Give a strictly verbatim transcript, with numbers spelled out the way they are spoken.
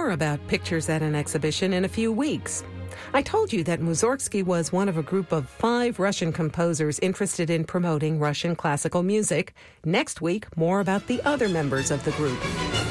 more about Pictures at an Exhibition in a few weeks. I told you that Mussorgsky was one of a group of five Russian composers interested in promoting Russian classical music. Next week, more about the other members of the group.